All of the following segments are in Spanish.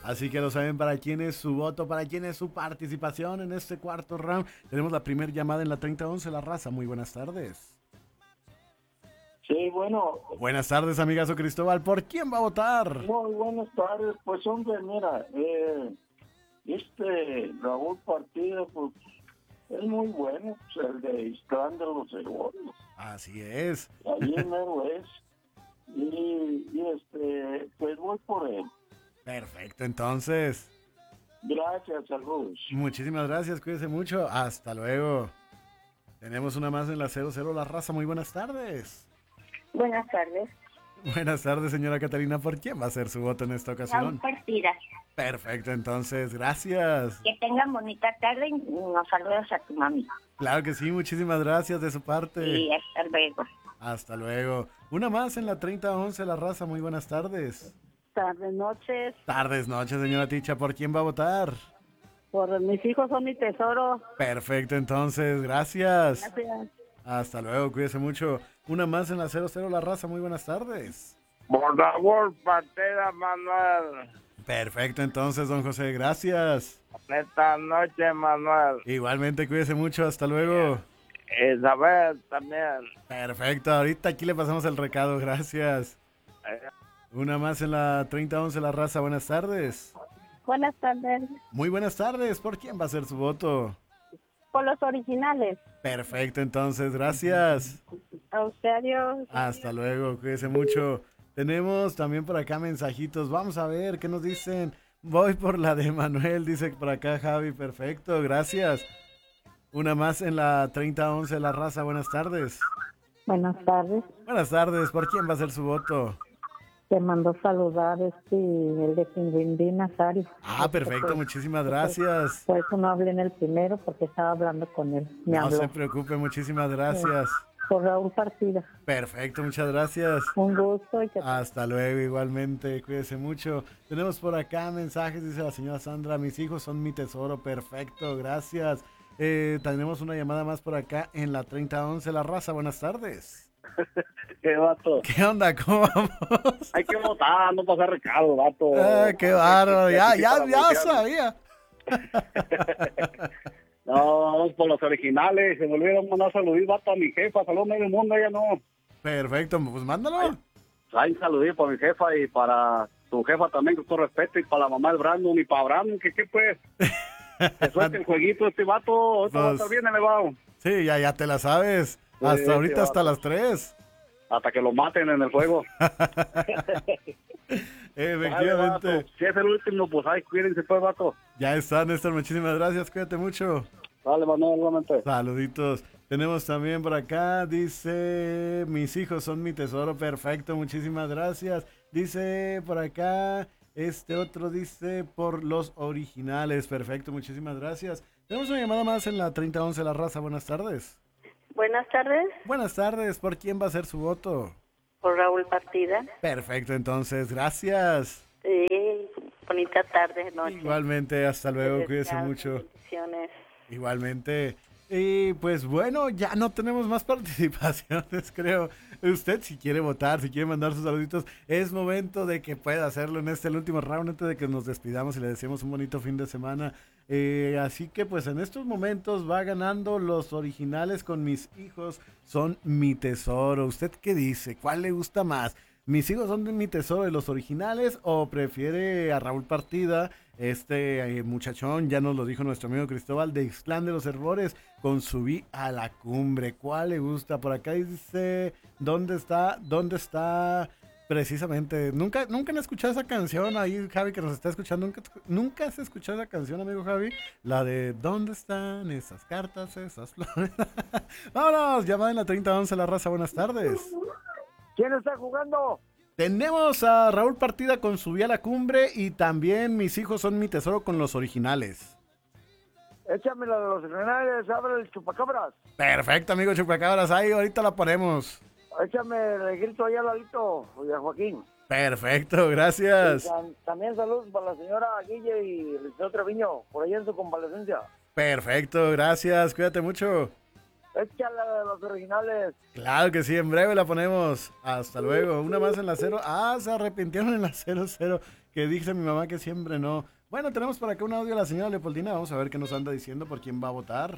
Así que lo saben para quién es su voto, para quién es su participación en este cuarto round. Tenemos la primera llamada en la 3011, La Raza. Muy buenas tardes. Sí, bueno, Buenas tardes, amigazo Cristóbal. ¿Por quién va a votar? muy buenas tardes. Pues hombre, mira, Raúl Partida, pues es muy bueno, pues, el de Islán de los Herodes, Así es. ahí en mero es. Pues voy por él. Perfecto, entonces. Gracias, saludos. Muchísimas gracias, cuídese mucho. Hasta luego. Tenemos una más en la 00, La Raza. Muy buenas tardes. Buenas tardes. Buenas tardes, señora Catalina. ¿Por quién va a ser su voto en esta ocasión? Partida. Perfecto, entonces, gracias. Que tengan bonita tarde y nos saludas a tu mami. Claro que sí, muchísimas gracias de su parte. Y hasta luego. Hasta luego. Una más en la 3011, La Raza. Muy buenas tardes. Tardes, noches. Tardes, noches, señora Ticha. ¿Por quién va a votar? Por mis hijos son mi tesoro. Perfecto, entonces, gracias. Gracias. Hasta luego, cuídese mucho. Una más en la 00, La Raza. Muy buenas tardes. Por Raúl Partida, Manuel. Perfecto, entonces, don José, gracias. Esta noche, Manuel. Igualmente, cuídese mucho. Hasta luego. Isabel también. Perfecto, ahorita aquí le pasamos el recado, gracias. Una más en la 3011, La Raza. Buenas tardes. Buenas tardes. Muy buenas tardes. ¿Por quién va a ser su voto? Por los originales. Perfecto, entonces, gracias. A usted, adiós. Hasta luego, cuídese mucho. Tenemos también por acá mensajitos. Vamos a ver qué nos dicen. Voy por la de Manuel, dice por acá Javi. Perfecto, gracias. Una más en la 3011, La Raza. Buenas tardes. Buenas tardes. Buenas tardes. ¿Por quién va a ser su voto? Te mando saludar el de Quindín Nazario. Ah, perfecto, muchísimas gracias. Por eso no hablé en el primero, porque estaba hablando con él. Me No habló. se preocupe, muchísimas gracias. Por Raúl Partida. Perfecto, muchas gracias. Un gusto y que Hasta luego, igualmente, cuídese mucho. Tenemos por acá mensajes, dice la señora Sandra, mis hijos son mi tesoro, perfecto, gracias. Tenemos una llamada más por acá en la 3011, La Raza, buenas tardes. ¿Qué vato? ¿Qué onda? ¿Cómo vamos? Hay que votar, no pasar recado, vato. Qué bárbaro, ya sabía. No, vamos por los originales. Se me olvidó mandar saludar, vato, a mi jefa. Saludos medio mundo, ella no. Perfecto, pues mándalo. Hay saludar para mi jefa y para tu jefa también, con todo respeto. Y para la mamá de Brandon y para Brandon, que pues. Que suelte el jueguito este vato. Ahorita va a estar bien elevado. Sí, ya te la sabes. Sí, Hasta ahorita, sí, hasta vato. las 3. Hasta que lo maten en el juego. Efectivamente. Vale, si es el último, pues ahí cuídense pues, vato. Ya está, Néstor, muchísimas gracias, cuídate mucho. Vale, Manuel, igualmente. Saluditos. Tenemos también por acá, dice, mis hijos son mi tesoro, perfecto, muchísimas gracias. Dice por acá, este otro dice, por los originales, perfecto, muchísimas gracias. Tenemos una llamada más en la 3011, La Raza, buenas tardes. Buenas tardes. Buenas tardes, ¿por quién va a ser su voto? Por Raúl Partida. Perfecto, entonces, gracias. Sí, bonita tarde, noche. Igualmente, hasta luego, cuídese mucho. Bendiciones. Igualmente. Y pues bueno, ya no tenemos más participaciones, creo. Usted si quiere votar, si quiere mandar sus saluditos, es momento de que pueda hacerlo en el último round antes de que nos despidamos y le deseemos un bonito fin de semana. Así que pues en estos momentos va ganando los originales con mis hijos son mi tesoro. ¿Usted qué dice? ¿Cuál le gusta más? ¿Mis hijos son de mi tesoro de los originales o prefiere a Raúl Partida? Muchachón, ya nos lo dijo nuestro amigo Cristóbal, de Ixtlán de los Herbores, con Subí a la Cumbre. ¿Cuál le gusta? Por acá dice, ¿dónde está? ¿Dónde está? Precisamente, nunca han escuchado esa canción ahí, Javi, que nos está escuchando. Nunca has escuchado esa canción, amigo Javi, la de ¿dónde están esas cartas, esas flores? Vámonos, llamada en la 3011, La Raza, buenas tardes. ¿Quién está jugando? Tenemos a Raúl Partida con Subí a la Cumbre y también mis hijos son mi tesoro con los originales. Échame la de los originales, abre el chupacabras. Perfecto, amigo Chupacabras, ahí ahorita la ponemos. Échame el grito allá al ladito, oye, Joaquín. Perfecto, gracias. También saludos para la señora Guille y el señor Treviño, por allá en su convalecencia. Perfecto, gracias, cuídate mucho. Échale la de los originales. Claro que sí, en breve la ponemos. Hasta luego. Una más en la 0. Ah, se arrepintieron en la 00. que dice mi mamá que siempre no. Bueno, tenemos por acá un audio de la señora Leopoldina. Vamos a ver qué nos anda diciendo por quién va a votar.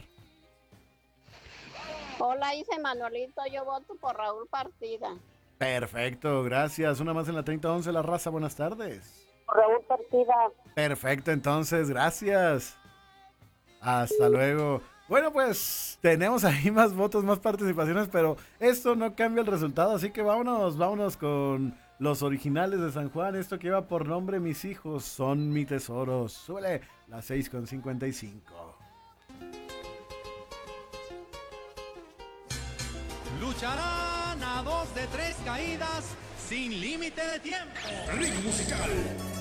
Hola, dice Manolito, yo voto por Raúl Partida. Perfecto, gracias. Una más en la 3011, La Raza, buenas tardes. Raúl Partida. Perfecto, entonces, gracias. Hasta luego. Bueno, pues tenemos ahí más votos, más participaciones, pero esto no cambia el resultado, así que vámonos con los originales de San Juan. Esto que lleva por nombre Mis hijos son mi tesoro. Súbele las 6:55. Lucharán a 2 de 3 caídas sin límite de tiempo. Ritmo musical